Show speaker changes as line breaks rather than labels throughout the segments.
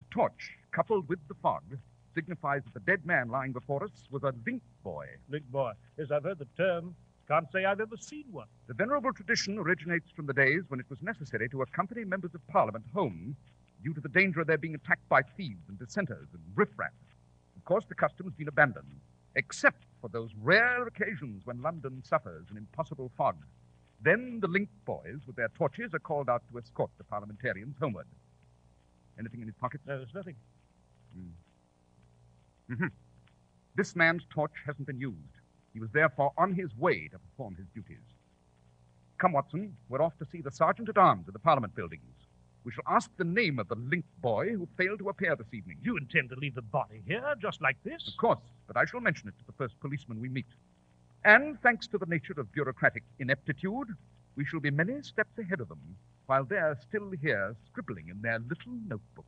torch, coupled with the fog, signifies that the dead man lying before us was a link boy.
Link boy. Yes, I've heard the term. Can't say I've ever seen one.
The venerable tradition originates from the days when it was necessary to accompany members of Parliament home due to the danger of their being attacked by thieves and dissenters and riffraff. Of course, the custom has been abandoned, except for those rare occasions when London suffers an impossible fog. Then the link boys, with their torches, are called out to escort the parliamentarians homeward. Anything in his pocket?
No, there's nothing.
This man's torch hasn't been used. He was therefore on his way to perform his duties. Come, Watson, we're off to see the Sergeant-at-Arms of the Parliament buildings. We shall ask the name of the link boy who failed to appear this evening.
You intend to leave the body here, just like this?
Of course, but I shall mention it to the first policeman we meet. And thanks to the nature of bureaucratic ineptitude, we shall be many steps ahead of them while they're still here scribbling in their little notebooks.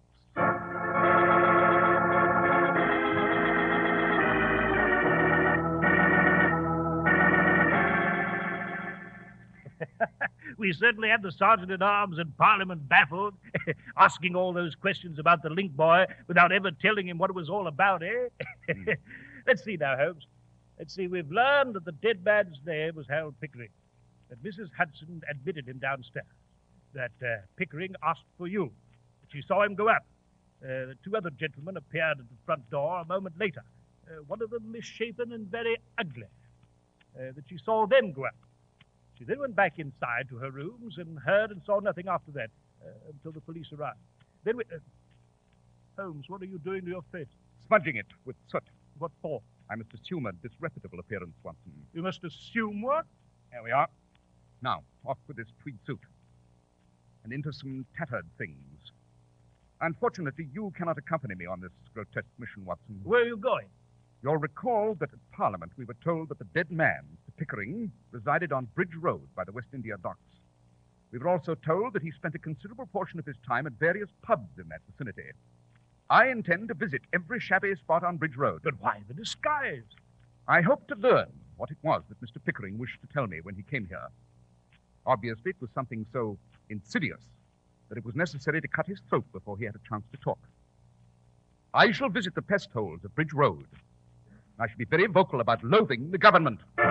We certainly had the Sergeant-at-Arms and Parliament baffled, asking all those questions about the link boy without ever telling him what it was all about, eh? Let's see now, Holmes. Let's see, we've learned that the dead man's name was Harold Pickering, that Mrs. Hudson admitted him downstairs, that Pickering asked for you, that she saw him go up. The two other gentlemen appeared at the front door a moment later, one of them misshapen and very ugly, that she saw them go up. She then went back inside to her rooms and heard and saw nothing after that until the police arrived. Then we... Holmes, what are you doing to your face?
Smudging it with soot.
What for?
I must assume a disreputable appearance, Watson.
You must assume what?
Here we are. Now, off with this tweed suit. And into some tattered things. Unfortunately, you cannot accompany me on this grotesque mission, Watson.
Where are you going?
You'll recall that at Parliament we were told that the dead man, Pickering, resided on Bridge Road by the West India Docks. We were also told that he spent a considerable portion of his time at various pubs in that vicinity. I intend to visit every shabby spot on Bridge Road.
But why the disguise?
I hope to learn what it was that Mr. Pickering wished to tell me when he came here. Obviously, it was something so insidious that it was necessary to cut his throat before he had a chance to talk. I shall visit the pest holes of Bridge Road. I shall be very vocal about loathing the government.